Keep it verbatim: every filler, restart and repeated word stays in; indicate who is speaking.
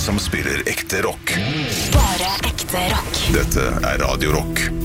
Speaker 1: som spiller ekte rock.
Speaker 2: Bare ekte rock.
Speaker 1: Dette er Radio Rock.